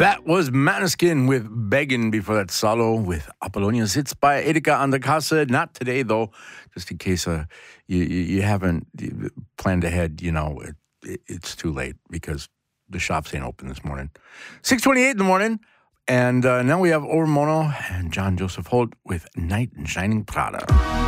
That was Maneskin with Beggin'. Before that, Salo with Apollonius. It's by Erika Andacasa. Not today, though, just in case you haven't planned ahead. It's too late because the shops ain't open this morning. 6:28 in the morning. And now we have Ormono and John Joseph Holt with Knight in Shining Prada.